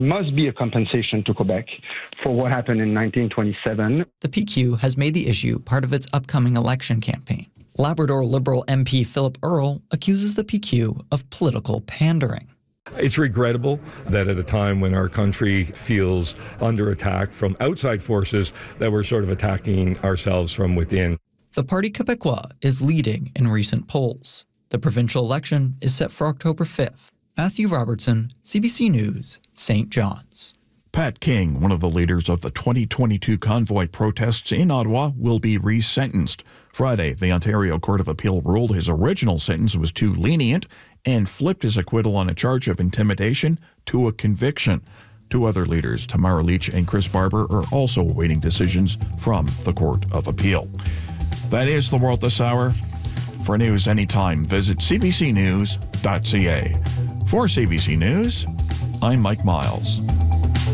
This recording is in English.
Must be a compensation to Quebec for what happened in 1927. The PQ has made the issue part of its upcoming election campaign. Labrador Liberal MP Philip Earle accuses the PQ of political pandering. It's regrettable that at a time when our country feels under attack from outside forces, that we're sort of attacking ourselves from within. The Parti Québécois is leading in recent polls. The provincial election is set for October 5th. Matthew Robertson, CBC News, St. John's. Pat King, one of the leaders of the 2022 convoy protests in Ottawa, will be resentenced. Friday, the Ontario Court of Appeal ruled his original sentence was too lenient and flipped his acquittal on a charge of intimidation to a conviction. Two other leaders, Tamara Leach and Chris Barber, are also awaiting decisions from the Court of Appeal. That is the world this hour. For news anytime, visit cbcnews.ca. For CBC News, I'm Mike Miles.